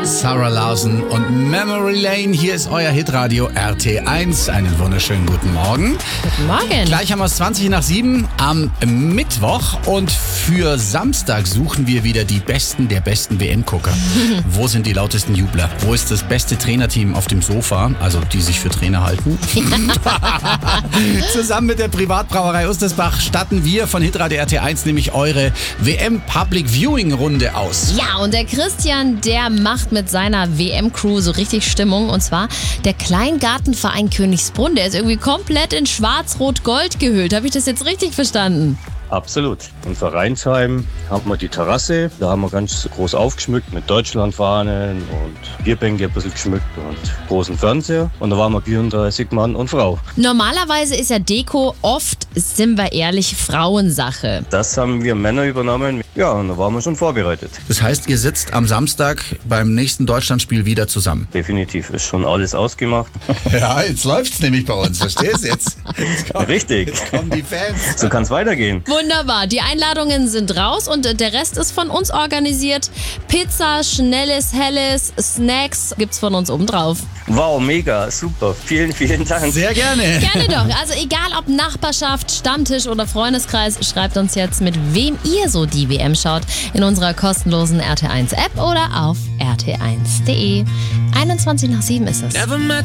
Sarah Larsen und Memory Lane. Hier ist euer Hitradio RT1. Einen wunderschönen guten Morgen. Guten Morgen. Gleich haben wir es 20 nach 7 am Mittwoch. Und für Samstag suchen wir wieder die Besten der besten WM-Gucker. Wo sind die lautesten Jubler? Wo ist das beste Trainerteam auf dem Sofa? Also die sich für Trainer halten. Zusammen mit der Privatbrauerei Ustersbach statten wir von Hitradio RT1 nämlich eure WM Public Viewing Runde aus. Ja, und der Christian, der macht mit seiner WM-Crew so richtig Stimmung. Und zwar der Kleingartenverein Königsbrunn. Der ist irgendwie komplett in Schwarz-Rot-Gold gehüllt. Habe ich das jetzt richtig verstanden? Absolut. In Vereinsheim haben wir die Terrasse. Da haben wir ganz groß aufgeschmückt mit Deutschlandfahnen und Bierbänke ein bisschen geschmückt und großen Fernseher. Und da waren wir 34 Mann und Frau. Normalerweise ist ja Deko oft, sind wir ehrlich, Frauensache. Das haben wir Männer übernommen. Ja, und da waren wir schon vorbereitet. Das heißt, ihr sitzt am Samstag beim nächsten Deutschlandspiel wieder zusammen. Definitiv ist schon alles ausgemacht. Ja, jetzt läuft's nämlich bei uns. Verstehst du jetzt? Richtig. Jetzt kommen die Fans. So kann's weitergehen. Wunderbar, die Einladungen sind raus und der Rest ist von uns organisiert. Pizza, Schnelles, Helles, Snacks gibt's von uns obendrauf. Wow, mega, super. Vielen, vielen Dank. Sehr gerne. Gerne doch. Also egal ob Nachbarschaft, Stammtisch oder Freundeskreis, schreibt uns jetzt, mit wem ihr so die WM schaut, in unserer kostenlosen RT1 App oder auf rt1.de. 21 nach 7 ist es.